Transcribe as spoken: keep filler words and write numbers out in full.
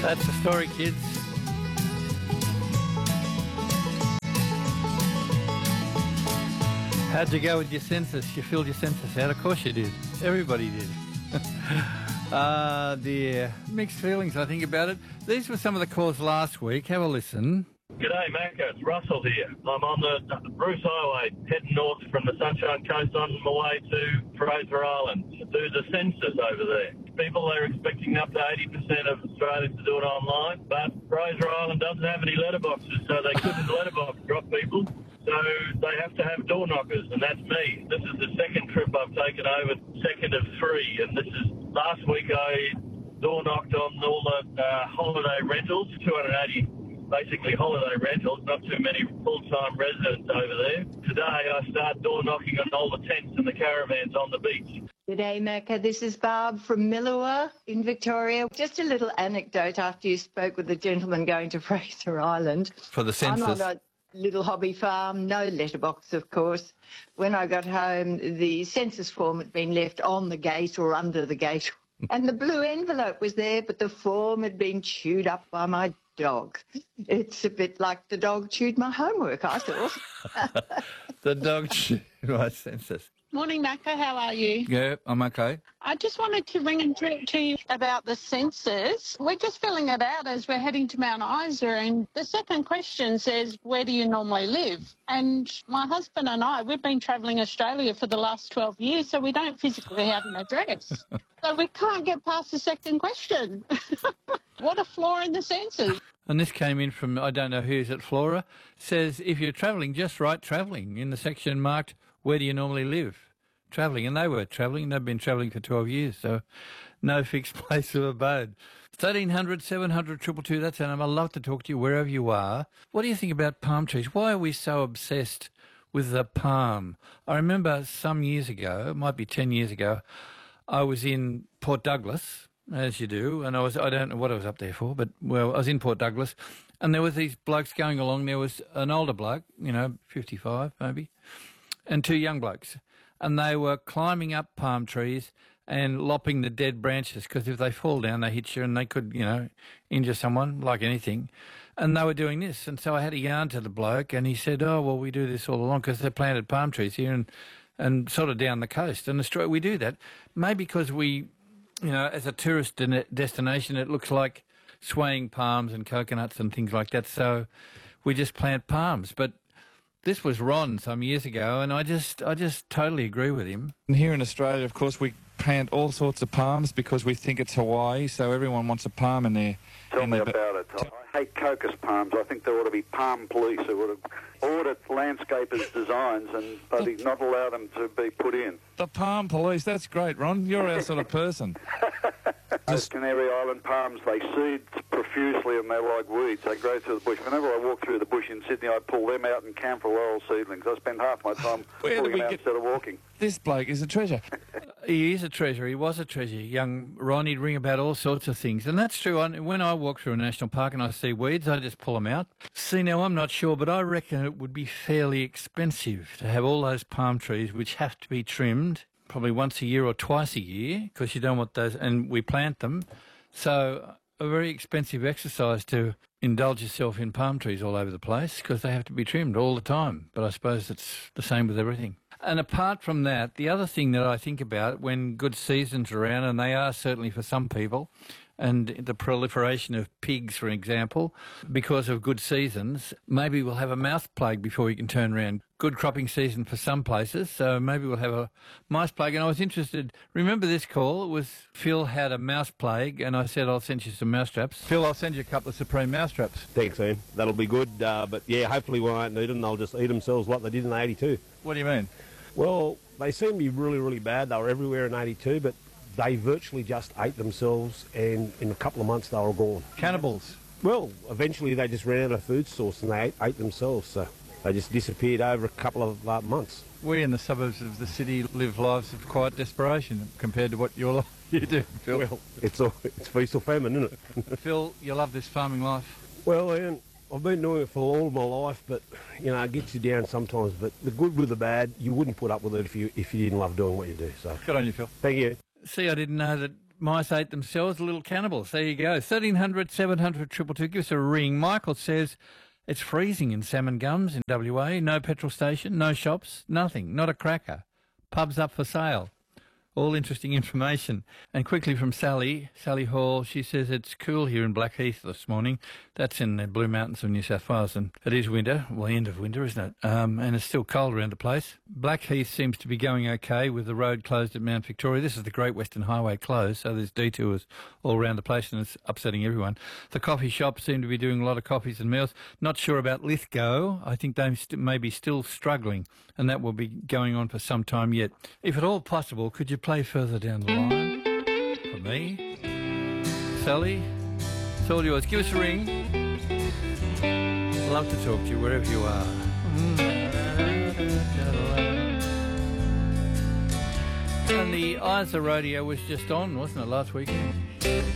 That's the story, kids. How'd you go with your census? You filled your census out? Of course you did. Everybody did. Ah, dear. Mixed feelings, I think, about it. These were some of the calls last week. Have a listen. G'day, Macca. It's Russell here. I'm on the Bruce Highway, heading north from the Sunshine Coast on my way to Fraser Island to do the census over there. People are expecting up to eighty percent of Australians to do it online, but Fraser Island doesn't have any letterboxes, so they couldn't letterbox drop people. So they have to have door knockers, and that's me. This is the second trip I've taken over, second of three, and this is last week I door knocked on all the uh, holiday rentals, two hundred eighty basically holiday rentals, not too many full-time residents over there. Today I start door knocking on all the tents and the caravans on the beach. G'day, Macca. This is Barb from Millawa in Victoria. Just a little anecdote after you spoke with the gentleman going to Fraser Island. For the census. I'm on a little hobby farm, no letterbox, of course. When I got home, the census form had been left on the gate or under the gate. And the blue envelope was there, but the form had been chewed up by my dog. It's a bit like the dog chewed my homework, I thought. The dog chewed my census. Morning, Macca. How are you? Yeah, I'm okay. I just wanted to ring and talk to you about the census. We're just filling it out as we're heading to Mount Isa, and the second question says, where do you normally live? And my husband and I, we've been travelling Australia for the last twelve years, so we don't physically have an address. So we can't get past the second question. What a flaw in the census. And this came in from, I don't know who's at Flora, says, if you're travelling, just write travelling in the section marked, where do you normally live? Travelling. And they were travelling. They've been travelling for twelve years, so no fixed place of abode. thirteen hundred, seven hundred, two two two, that's our number. I'd love to talk to you wherever you are. What do you think about palm trees? Why are we so obsessed with the palm? I remember some years ago, it might be ten years ago, I was in Port Douglas, as you do, and I was, I don't know what I was up there for, but, well, I was in Port Douglas, and there was these blokes going along. There was an older bloke, you know, fifty-five maybe, and two young blokes, and they were climbing up palm trees and lopping the dead branches, because if they fall down, they hit you and they could, you know, injure someone, like anything. And they were doing this, and so I had a yarn to the bloke, and he said, oh, well, we do this all along because they planted palm trees here and, and sort of down the coast. And Australia, we do that, maybe because we, you know, as a tourist de- destination, it looks like swaying palms and coconuts and things like that, so we just plant palms. But this was Ron some years ago, and I just I just totally agree with him. And here in Australia, of course, we plant all sorts of palms because we think it's Hawaii, so everyone wants a palm in there. Tell in me their about it. I hate cocos palms. I think there ought to be palm police who would audit landscapers' designs and bloody not allow them to be put in. The palm police, that's great, Ron. You're our sort of person. Those Canary Island palms, they seed profusely and they're like weeds. They grow through the bush. Whenever I walk through the bush in Sydney, I pull them out and camphor laurel seedlings. I spend half my time pulling them out get... instead of walking. This bloke is a treasure. He is a treasure. He was a treasure. Young Ron, he'd ring about all sorts of things. And that's true. When I walk through a national park and I see weeds, I just pull them out. See, now, I'm not sure, but I reckon it would be fairly expensive to have all those palm trees, which have to be trimmed probably once a year or twice a year, because you don't want those, and we plant them. So a very expensive exercise to indulge yourself in palm trees all over the place, because they have to be trimmed all the time. But I suppose it's the same with everything. And apart from that, the other thing that I think about when good seasons are around, and they are certainly for some people, and the proliferation of pigs, for example, because of good seasons, maybe we'll have a mouse plague before we can turn around. Good cropping season for some places, so maybe we'll have a mice plague. And I was interested, remember this call? It was Phil had a mouse plague, and I said I'll send you some mousetraps. Phil, I'll send you a couple of Supreme mousetraps. Thanks, Ian. That'll be good, uh, but yeah, hopefully we won't need them. They'll just eat themselves like they did in eighty-two. What do you mean? Well, they seem to be really, really bad. They were everywhere in eighty-two, but they virtually just ate themselves, and in a couple of months they were gone. Cannibals? Well, eventually they just ran out of food source and they ate, ate themselves, so they just disappeared over a couple of uh, months. We in the suburbs of the city live lives of quiet desperation compared to what your life you do, Phil. Well, it's, all, it's feast or famine, isn't it? Phil, you love this farming life? Well, Ian, I've been doing it for all my life, but, you know, it gets you down sometimes. But the good with the bad, you wouldn't put up with it if you if you didn't love doing what you do. So good on you, Phil. Thank you. See, I didn't know that mice ate themselves, little cannibals. There you go. thirteen hundred, seven hundred, two two two. Give us a ring. Michael says it's freezing in Salmon Gums in W A. No petrol station, no shops, nothing, not a cracker. Pubs up for sale. All interesting information. And quickly from Sally, Sally Hall, she says it's cool here in Blackheath this morning. That's in the Blue Mountains of New South Wales, and it is winter, well, end of winter, isn't it? Um, and it's still cold around the place. Blackheath seems to be going okay with the road closed at Mount Victoria. This is the Great Western Highway closed, so there's detours all around the place and it's upsetting everyone. The coffee shops seem to be doing a lot of coffees and meals. Not sure about Lithgow. I think they st- may be still struggling, and that will be going on for some time yet. If at all possible, could you play further down the line for me? Sally, it's all yours. Give us a ring. Love to talk to you wherever you are. And the I S A radio was just on, wasn't it, last weekend?